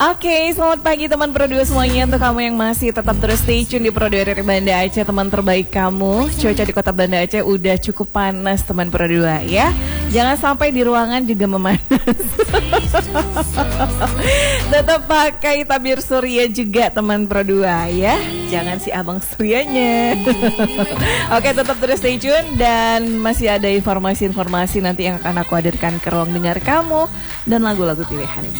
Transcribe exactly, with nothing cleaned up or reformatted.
Oke, selamat pagi teman Pro dua semuanya. Untuk kamu yang masih tetap terus stay tune di Pro dua dari Banda Aceh, teman terbaik kamu. Cuaca di kota Banda Aceh udah cukup panas teman Pro dua ya. Jangan sampai di ruangan juga memanas. Tetap pakai tabir surya juga teman Pro dua ya. Jangan si abang suryanya. Oke, tetap terus stay tune dan masih ada informasi-informasi nanti yang akan aku hadirkan ke ruang dengar kamu dan lagu-lagu pilihan.